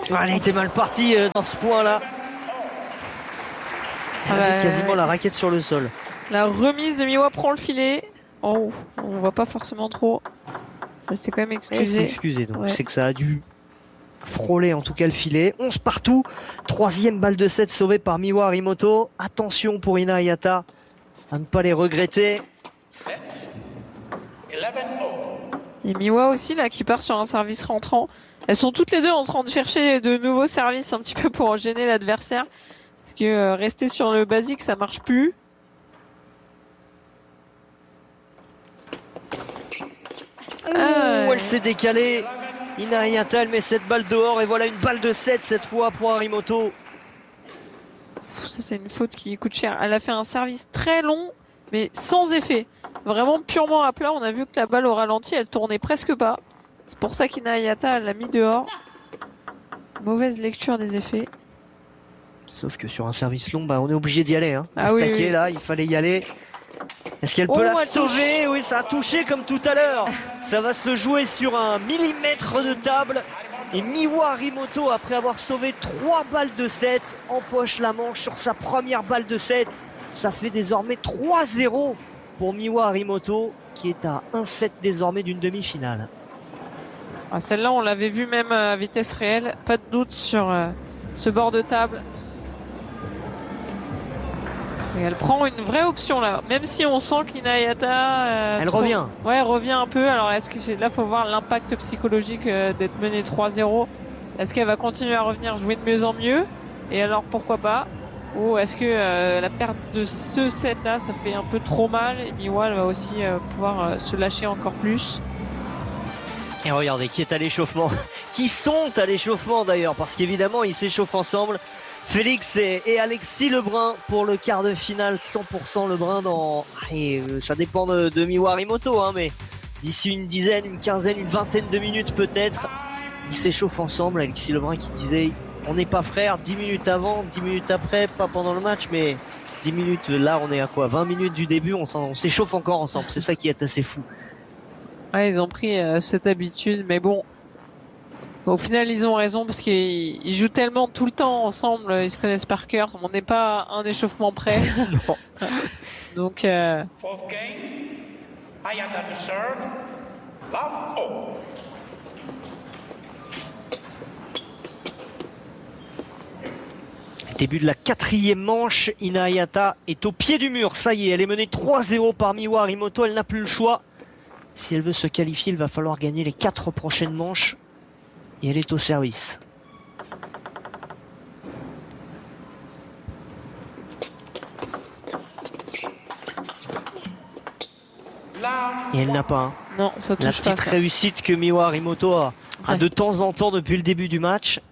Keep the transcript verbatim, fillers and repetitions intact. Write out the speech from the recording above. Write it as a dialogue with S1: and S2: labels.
S1: Ah, elle a été mal partie euh, dans ce point-là. Elle
S2: Ah,
S1: avait quasiment la raquette sur le sol.
S2: La remise de Miwa prend le filet. Oh, on voit pas forcément trop. Elle s'est quand même excusée.
S1: Elle s'est excusée, donc
S2: Ouais.
S1: c'est que ça a dû frôler en tout cas le filet. onze partout. Troisième balle de set sauvée par Miwa Harimoto. Attention pour Ina Hayata à ne pas les regretter.
S2: Et Miwa aussi, là, qui part sur un service rentrant. Elles sont toutes les deux en train de chercher de nouveaux services un petit peu pour gêner l'adversaire. Parce que euh, rester sur le basique, ça marche plus.
S1: Ouh,
S2: Ah,
S1: elle s'est décalée. Ina Hayata, elle met cette balle dehors et voilà une balle de sept cette fois pour Harimoto.
S2: Ça, c'est une faute qui coûte cher. Elle a fait un service très long, mais sans effet. Vraiment purement à plat. On a vu que la balle au ralenti, elle tournait presque pas. C'est pour ça qu'Ina Hayata l'a mis dehors. Mauvaise lecture des effets.
S1: Sauf que sur un service long, bah, on est obligé d'y aller. Hein.
S2: Ah oui,
S1: Attaquer
S2: oui.
S1: là, il fallait y aller. Est-ce qu'elle
S2: Oh,
S1: peut la
S2: elle
S1: sauver? Oui, ça a touché comme tout à l'heure. Ça va se jouer sur un millimètre de table. Et Miwa Harimoto, après avoir sauvé trois balles de sept, empoche la manche sur sa première balle de sept. Ça fait désormais trois zéro pour Miwa Harimoto, qui est à un sept désormais d'une demi-finale.
S2: Ah, celle-là, on l'avait vu même à vitesse réelle. Pas de doute sur euh, ce bord de table. Et elle prend une vraie option là. Même si on sent qu'Ina Hayata... euh,
S1: Elle
S2: trouve-
S1: revient.
S2: Ouais, elle revient un peu. Alors, est-ce que c'est... là, faut voir l'impact psychologique euh, d'être menée trois zéro. Est-ce qu'elle va continuer à revenir jouer de mieux en mieux? Et alors, pourquoi pas? Ou est-ce que euh, la perte de ce set là, ça fait un peu trop mal? Et Miwa, elle va aussi euh, pouvoir euh, se lâcher encore plus.
S1: Et regardez qui est à l'échauffement, qui sont à l'échauffement d'ailleurs, parce qu'évidemment ils s'échauffent ensemble. Félix et, et Alexis Lebrun pour le quart de finale, cent pour cent Lebrun dans... Allez, euh, ça dépend de, de Miwa Harimoto, hein, mais d'ici une dizaine, une quinzaine, une vingtaine de minutes peut-être, ils s'échauffent ensemble. Alexis Lebrun qui disait, on n'est pas frères, dix minutes avant, dix minutes après, pas pendant le match, mais dix minutes, là on est à quoi, vingt minutes du début, on, s'en- on s'échauffe encore ensemble, c'est ça qui est assez fou.
S2: Ouais, ils ont pris euh, cette habitude, mais bon, au final, ils ont raison parce qu'ils ils jouent tellement tout le temps ensemble, ils se connaissent par cœur. On n'est pas à un échauffement près.
S1: Non.
S2: Donc, euh,
S3: Fourth game, Hayata to serve, love, oh.
S1: Début de la quatrième manche, Ina Hayata est au pied du mur. Ça y est, elle est menée trois zéro par Miwa Harimoto. Elle n'a plus le choix. Si elle veut se qualifier, il va falloir gagner les quatre prochaines manches. Et elle est au service. Et elle n'a pas. Hein.
S2: non, ça
S1: La
S2: touche pas.
S1: petite
S2: Ça.
S1: réussite que Miwa Harimoto a, a
S2: Ouais.
S1: de temps en temps depuis le début du match.